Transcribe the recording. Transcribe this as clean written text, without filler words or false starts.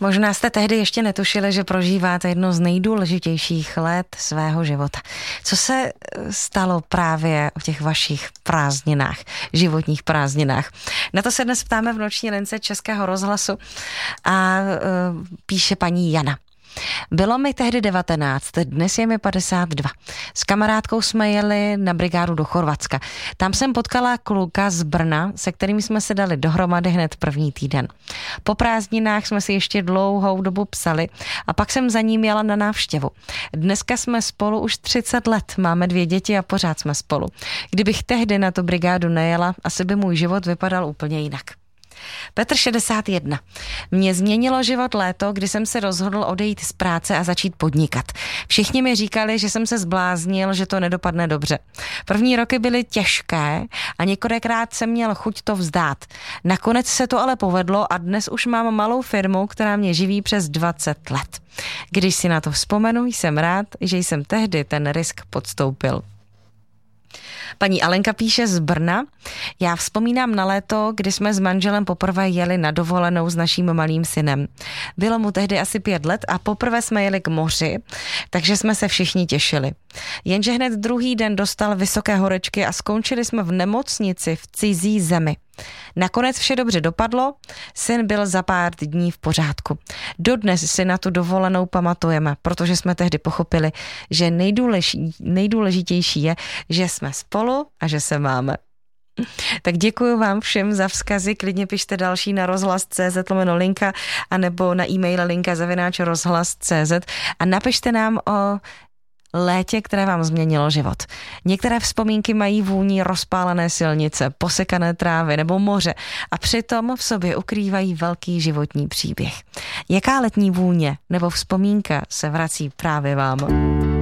Možná jste tehdy ještě netušili, že prožíváte jedno z nejdůležitějších let svého života. Co se stalo právě o těch vašich prázdninách, životních prázdninách? Na to se dnes ptáme v noční lince Českého rozhlasu a píše paní Jana. Bylo mi tehdy 19, dnes je mi 52. S kamarádkou jsme jeli na brigádu do Chorvatska. Tam jsem potkala kluka z Brna, se kterým jsme se dali dohromady hned první týden. Po prázdninách jsme si ještě dlouhou dobu psali a pak jsem za ním jela na návštěvu. Dneska jsme spolu už 30 let, máme 2 děti a pořád jsme spolu. Kdybych tehdy na tu brigádu nejela, asi by můj život vypadal úplně jinak. Petr 61. Mě změnilo život léto, kdy jsem se rozhodl odejít z práce a začít podnikat. Všichni mi říkali, že jsem se zbláznil, že to nedopadne dobře. První roky byly těžké a několikrát jsem měl chuť to vzdát. Nakonec se to ale povedlo a dnes už mám malou firmu, která mě živí přes 20 let. Když si na to vzpomenu, jsem rád, že jsem tehdy ten risk podstoupil. Paní Alenka píše z Brna. Já vzpomínám na léto, kdy jsme s manželem poprvé jeli na dovolenou s naším malým synem. Bylo mu tehdy asi 5 let a poprvé jsme jeli k moři, takže jsme se všichni těšili. Jenže hned druhý den dostal vysoké horečky a skončili jsme v nemocnici v cizí zemi. Nakonec vše dobře dopadlo, syn byl za pár dní v pořádku. Dodnes si na tu dovolenou pamatujeme, protože jsme tehdy pochopili, že nejdůležitější je, že jsme spolu a že se máme. Tak děkuji vám všem za vzkazy, klidně pište další na rozhlas.cz/linka anebo na e-mail linka@rozhlas.cz a napište nám o létě, které vám změnilo život. Některé vzpomínky mají vůni rozpálené silnice, posekané trávy nebo moře a přitom v sobě ukrývají velký životní příběh. Jaká letní vůně nebo vzpomínka se vrací právě vám?